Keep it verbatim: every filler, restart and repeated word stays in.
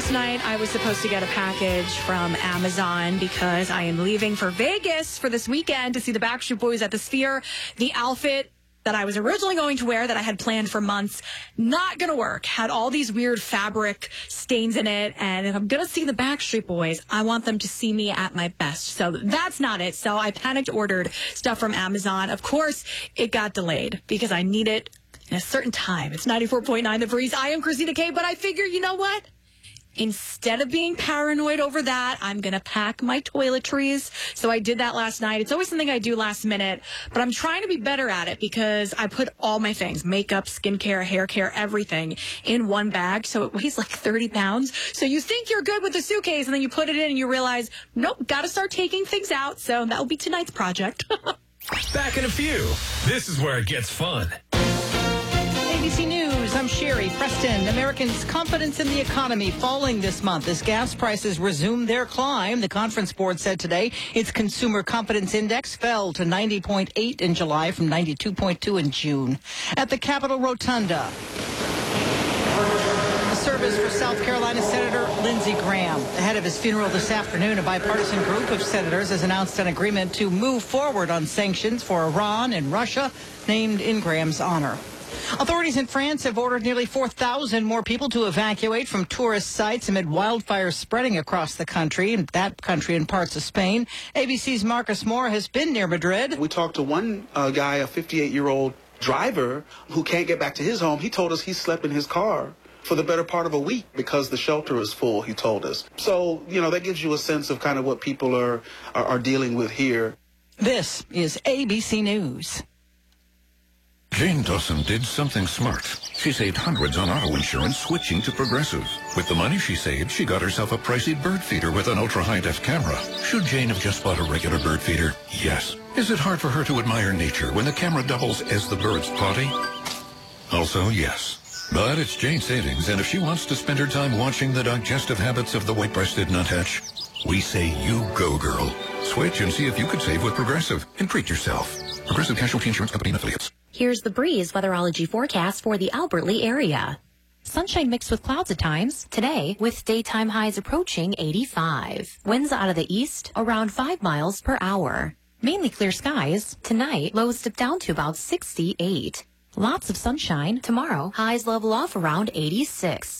Last night, I was supposed to get a package from Amazon because I am leaving for Vegas for this weekend to see the Backstreet Boys at the Sphere. The outfit that I was originally going to wear that I had planned for months, not going to work. Had all these weird fabric stains in it. And if I'm going to see the Backstreet Boys, I want them to see me at my best. So that's not it. So I panicked ordered stuff from Amazon. Of course, it got delayed because I need it in a certain time. It's ninety-four point nine The Breeze. I am Christina Kay, but I figure, you know what? Instead of being paranoid over that, I'm going to pack my toiletries. So I did that last night. It's always something I do last minute, but I'm trying to be better at it because I put all my things, makeup, skincare, hair care, everything in one bag. So it weighs like thirty pounds. So you think you're good with the suitcase and then you put it in and you realize, nope, got to start taking things out. So that will be tonight's project. Back in a few. This is where it gets fun. A B C News, I'm Sherry Preston. Americans' confidence in the economy falling this month as gas prices resume their climb. The Conference Board said today its Consumer Confidence Index fell to ninety point eight in July from ninety-two point two in June. At the Capitol Rotunda, a service for South Carolina Senator Lindsey Graham. Ahead of his funeral this afternoon, a bipartisan group of senators has announced an agreement to move forward on sanctions for Iran and Russia, named in Graham's honor. Authorities in France have ordered nearly four thousand more people to evacuate from tourist sites amid wildfires spreading across the country, and that country in parts of Spain. A B C's Marcus Moore has been near Madrid. We talked to one uh, guy, a fifty-eight-year-old driver who can't get back to his home. He told us he slept in his car for the better part of a week because the shelter is full, he told us. So, you know, that gives you a sense of kind of what people are, are, are dealing with here. This is A B C News. Jane Dawson did something smart. She saved hundreds on auto insurance switching to Progressive. With the money she saved, she got herself a pricey bird feeder with an ultra-high-def camera. Should Jane have just bought a regular bird feeder? Yes. Is it hard for her to admire nature when the camera doubles as the bird's potty? Also, yes. But it's Jane's savings, and if she wants to spend her time watching the digestive habits of the white-breasted nuthatch, we say you go, girl. Switch and see if you could save with Progressive and treat yourself. Progressive Casualty Insurance Company and Affiliates. Here's the Breeze weatherology forecast for the Albert Lea area. Sunshine mixed with clouds at times today, with daytime highs approaching eighty-five. Winds out of the east around five miles per hour. Mainly clear skies. Tonight, lows dip down to about sixty-eight. Lots of sunshine. Tomorrow, highs level off around eighty-six.